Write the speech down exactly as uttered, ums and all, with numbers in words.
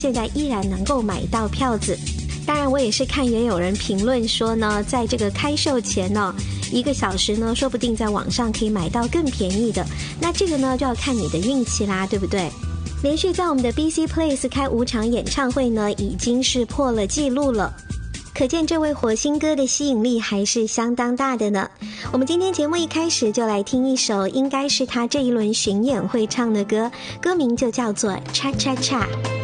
现在依然能够买到票子。当然我也是看也有人评论说呢，在这个开售前呢，一个小时呢说不定在网上可以买到更便宜的，那这个呢就要看你的运气啦，对不对？连续在我们的 B C Place 开五场演唱会呢，已经是破了纪录了，可见这位火星哥的吸引力还是相当大的呢。我们今天节目一开始就来听一首应该是他这一轮巡演会唱的歌，歌名就叫做 Cha Cha Cha。